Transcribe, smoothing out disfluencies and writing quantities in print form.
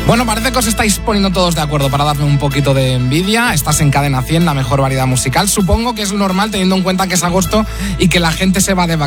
Bueno, parece que os estáis poniendo todos de acuerdo para darme un poquito de envidia. Estás en Cadena 100, la mejor variedad musical. Supongo que es normal teniendo en cuenta que es agosto y que la gente se va de vacaciones.